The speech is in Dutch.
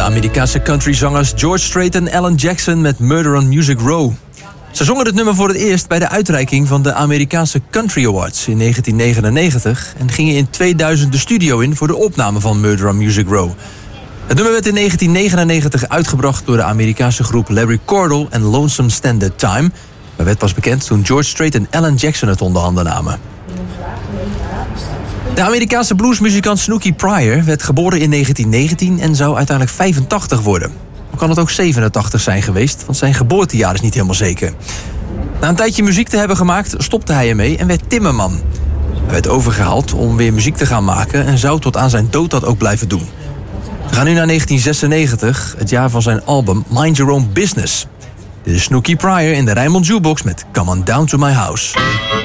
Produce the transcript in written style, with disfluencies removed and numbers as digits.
Amerikaanse countryzangers George Strait en Alan Jackson met Murder on Music Row. Ze zongen het nummer voor het eerst bij de uitreiking van de Amerikaanse Country Awards in 1999... en gingen in 2000 de studio in voor de opname van Murder on Music Row. Het nummer werd in 1999 uitgebracht door de Amerikaanse groep Larry Cordell en Lonesome Standard Time... maar werd pas bekend toen George Strait en Alan Jackson het onder handen namen. De Amerikaanse bluesmuzikant Snooky Pryor werd geboren in 1919 en zou uiteindelijk 85 worden. Al kan het ook 87 zijn geweest, want zijn geboortejaar is niet helemaal zeker. Na een tijdje muziek te hebben gemaakt, stopte hij ermee en werd timmerman. Hij werd overgehaald om weer muziek te gaan maken en zou tot aan zijn dood dat ook blijven doen. We gaan nu naar 1996, het jaar van zijn album Mind Your Own Business. Dit is Snooky Pryor in de Rijnmond Jukebox met Come On Down To My House.